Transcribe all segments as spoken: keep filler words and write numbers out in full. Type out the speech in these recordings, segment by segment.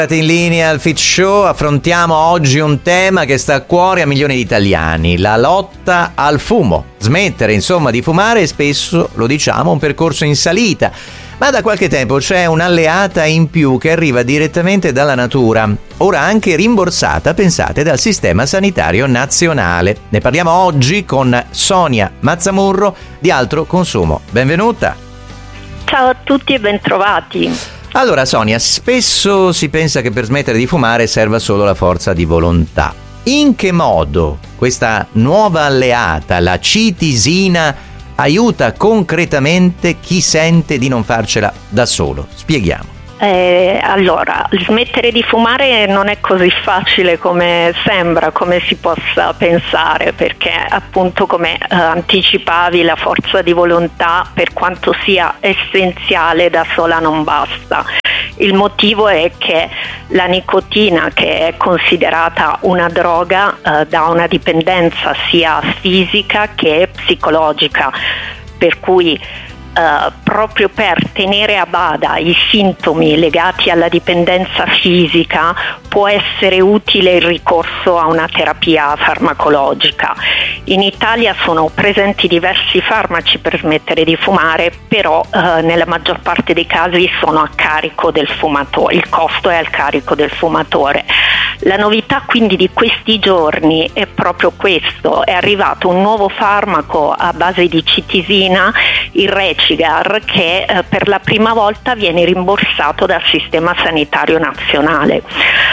In linea al Fit Show, affrontiamo oggi un tema che sta a cuore a milioni di italiani: la lotta al fumo. Smettere insomma di fumare è spesso, lo diciamo, un percorso in salita, ma da qualche tempo c'è un'alleata in più che arriva direttamente dalla natura, ora anche rimborsata, pensate, dal Sistema Sanitario Nazionale. Ne parliamo oggi con Sonia Mazzamurro di Altro Consumo. Benvenuta. Ciao a tutti e bentrovati. Allora Sonia, spesso si pensa che per smettere di fumare serva solo la forza di volontà. In che modo questa nuova alleata, la citisina, aiuta concretamente chi sente di non farcela da solo? Spieghiamo. Eh, allora, smettere di fumare non è così facile come sembra, come si possa pensare, perché appunto, come eh, anticipavi, la forza di volontà, per quanto sia essenziale, da sola non basta. Il motivo è che la nicotina, che è considerata una droga, eh, dà una dipendenza sia fisica che psicologica, per cui Uh, proprio per tenere a bada i sintomi legati alla dipendenza fisica può essere utile il ricorso a una terapia farmacologica. In Italia sono presenti diversi farmaci per smettere di fumare, però uh, nella maggior parte dei casi sono a carico del fumatore, il costo è al carico del fumatore. La novità quindi di questi giorni è proprio questo: è arrivato un nuovo farmaco a base di citisina, il Recigar, che eh, per la prima volta viene rimborsato dal Sistema Sanitario Nazionale.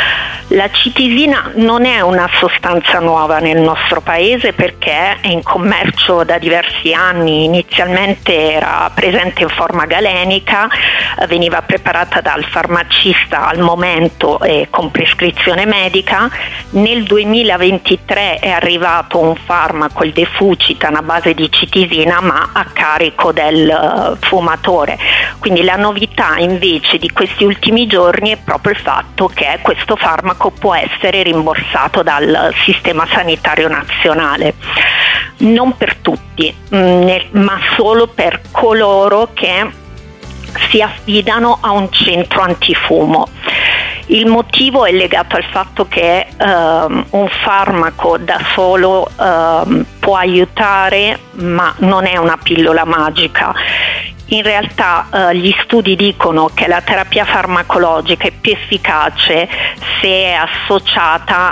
La citisina non è una sostanza nuova nel nostro paese, perché è in commercio da diversi anni. Inizialmente era presente in forma galenica, veniva preparata dal farmacista al momento e con prescrizione medica. Nel duemilaventitré è arrivato un farmaco, il Defucitan, a base di citisina ma a carico del fumatore. Quindi la novità invece di questi ultimi giorni è proprio il fatto che questo farmaco può essere rimborsato dal Sistema Sanitario Nazionale. Non per tutti, ma solo per coloro che si affidano a un centro antifumo. Il motivo è legato al fatto che um, un farmaco da solo um, può aiutare, ma non è una pillola magica. In realtà uh, gli studi dicono che la terapia farmacologica è più efficace se è associata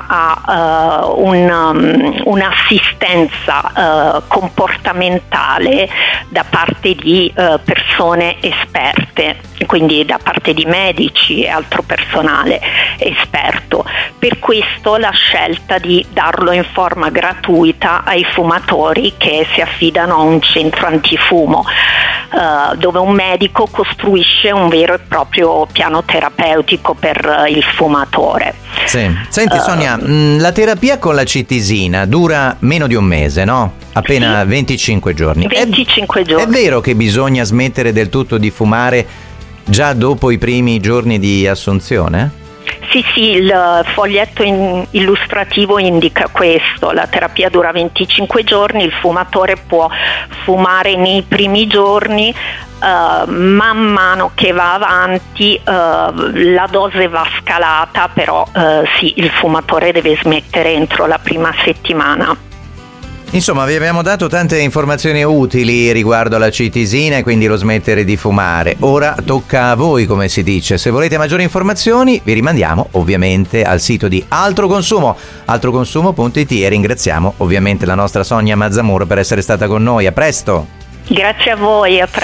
a uh, un, um, un'assistenza uh, comportamentale da parte di uh, persone esperte, quindi da parte di medici e altro personale esperto. Per questo la scelta di darlo in forma gratuita ai fumatori che si affidano a un centro antifumo, uh, dove un medico costruisce un vero e proprio piano terapeutico per uh, il fumatore. Sì. Senti Sonia, uh, la terapia con la citisina dura meno di un mese, no? Appena sì, venticinque giorni. venticinque è, giorni. È vero che bisogna smettere del tutto di fumare già dopo i primi giorni di assunzione? Sì, sì, il foglietto in illustrativo indica questo: la terapia dura venticinque giorni, il fumatore può fumare nei primi giorni, uh, man mano che va avanti uh, la dose va scalata, però uh, sì, il fumatore deve smettere entro la prima settimana. Insomma, vi abbiamo dato tante informazioni utili riguardo alla citisina e quindi lo smettere di fumare. Ora tocca a voi, come si dice. Se volete maggiori informazioni vi rimandiamo ovviamente al sito di Altro Consumo, altroconsumo punto it, e ringraziamo ovviamente la nostra Sonia Mazzamurro per essere stata con noi. A presto! Grazie a voi, a presto!